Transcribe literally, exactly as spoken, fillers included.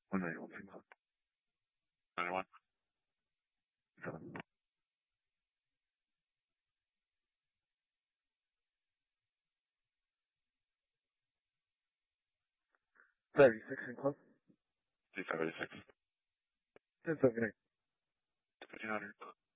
one ninety-one, Signal. ninety-one. Seven. thirty-six and close. D five eighty-six. ten seven eight. fifteen hundred.